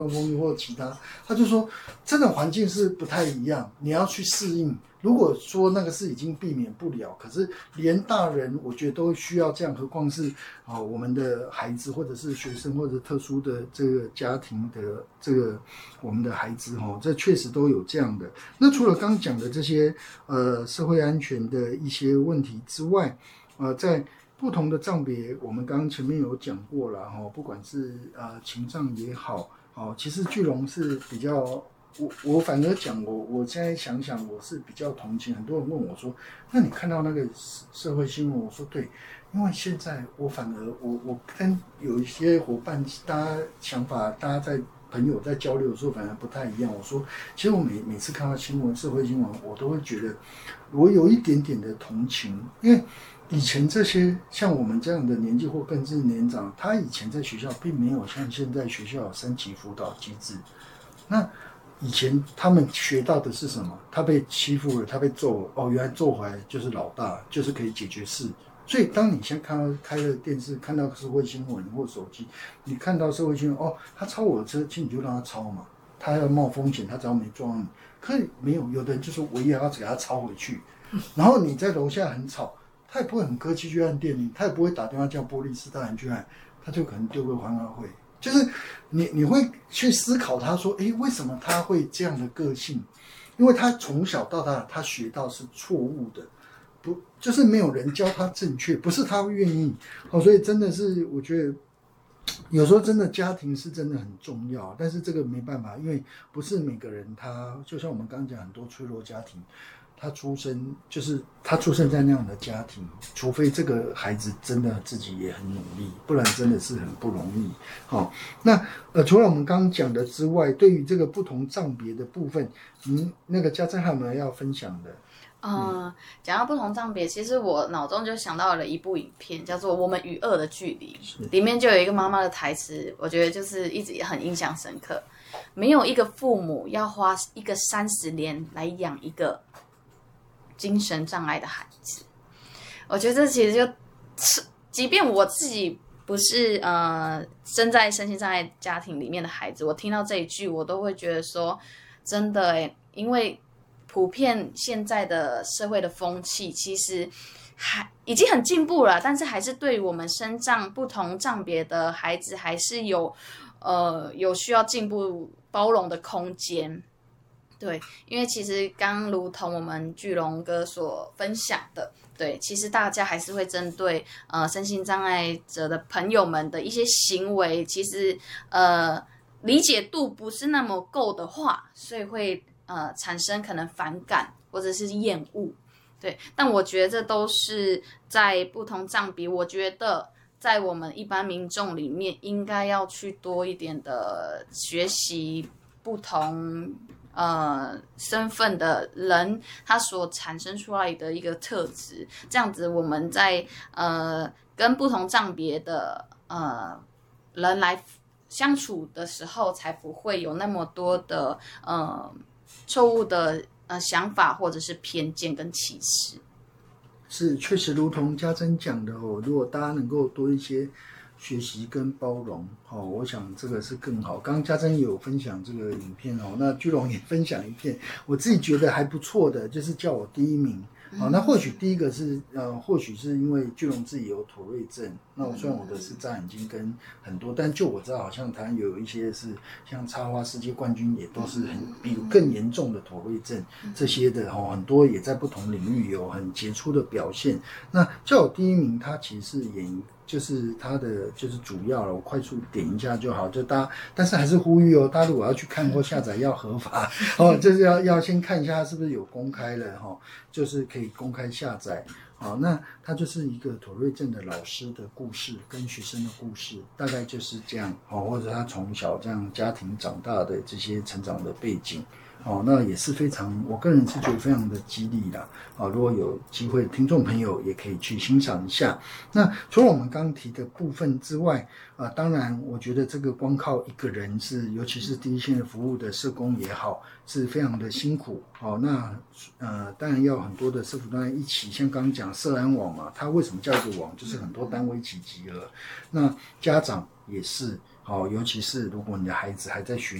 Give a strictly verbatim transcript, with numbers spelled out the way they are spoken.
风或其他，他就说真的环境是不太一样，你要去适应。如果说那个是已经避免不了，可是连大人我觉得都需要这样，何况是啊、哦、我们的孩子或者是学生或者特殊的这个家庭的这个我们的孩子哈、哦，这确实都有这样的。那除了刚讲的这些呃社会安全的一些问题之外，呃在不同的障别，我们刚刚前面有讲过了哈、哦，不管是呃情障也好，哦，其实巨龙是比较。我我反而讲我我现在想想我是比较同情，很多人问我说，那你看到那个社会新闻？我说对，因为现在我反而我我跟有一些伙伴，大家想法，大家在朋友在交流的时候反而不太一样。我说，其实我每每次看到新闻，社会新闻，我都会觉得我有一点点的同情，因为以前这些像我们这样的年纪或更是年长，他以前在学校并没有像现在学校有三级辅导机制，那。以前他们学到的是什么？他被欺负了，他被揍了，哦，原来揍回来就是老大，就是可以解决事。所以当你现在看到开了电视，看到社会新闻或手机，你看到社会新闻，哦，他超我的车，其实你就让他超嘛，他要冒风险，他只要没撞你。可是没有，有的人就说我也要给他超回去，然后你在楼下很吵，他也不会很客气去按电铃，他也不会打电话叫波利斯大人去按，他就可能丢个还安会。就是你你会去思考他说，诶，为什么他会这样的个性？因为他从小到大他学到是错误的，不就是没有人教他正确，不是他愿意哦，所以真的是我觉得有时候真的家庭是真的很重要，但是这个没办法，因为不是每个人他就像我们刚刚讲很多脆弱家庭。他出生就是他出生在那样的家庭，除非这个孩子真的自己也很努力，不然真的是很不容易。好、哦，那呃，除了我们刚刚讲的之外，对于这个不同障别的部分，嗯，那个家珍还有没有要分享的？ 嗯，讲到不同障别，其实我脑中就想到了一部影片，叫做《我们与恶的距离》，里面就有一个妈妈的台词，我觉得就是一直很印象深刻。没有一个父母要花一个三十年来养一个精神障碍的孩子，我觉得这其实就，即便我自己不是呃生在身心障碍家庭里面的孩子，我听到这一句，我都会觉得说，真的诶，因为普遍现在的社会的风气，其实还已经很进步了，但是还是对于我们身障不同障别的孩子，还是有呃有需要进步包容的空间。对，因为其实刚如同我们巨龙哥所分享的，对，其实大家还是会针对呃身心障碍者的朋友们的一些行为，其实呃理解度不是那么够的话，所以会呃产生可能反感或者是厌恶。对，但我觉得这都是在不同障别，我觉得在我们一般民众里面，应该要去多一点的学习不同。呃，身份的人，他所产生出来的一个特质，这样子我们在呃跟不同障别的呃人来相处的时候，才不会有那么多的呃错误的呃想法或者是偏见跟歧视。 是，确实如同家珍讲的哦，如果大家能够多一些学习跟包容，哦，我想这个是更好。刚刚家珍也有分享这个影片哦，那巨龙也分享一片，我自己觉得还不错的，就是叫我第一名。好、哦，那或许第一个是呃，或许是因为巨龙自己有妥瑞症，那我虽然我的是眨眼睛跟很多，但就我知道好像台湾有一些是像插花世界冠军也都是很比更严重的妥瑞症这些的哦，很多也在不同领域有很杰出的表现。那叫我第一名，他其实是演。就是它的就是主要了，我快速点一下就好。就大家，但是还是呼吁哦，大家如果要去看或下载要合法哦，就是要要先看一下是不是有公开了哈、哦，就是可以公开下载。好、哦，那它就是一个妥瑞症的老师的故事跟学生的故事，大概就是这样哦，或者他从小这样家庭长大的这些成长的背景。哦，那也是非常，我个人是觉得非常的激励啦。啊、哦，如果有机会，听众朋友也可以去欣赏一下。那除了我们刚刚提的部分之外，啊、呃，当然，我觉得这个光靠一个人是，尤其是第一线的服务的社工也好，是非常的辛苦。哦，那呃，当然要很多的社福单位一起，像刚刚讲社安网嘛，它为什么叫一个网，就是很多单位一起集合。那家长也是。 好，尤其是如果你的孩子还在学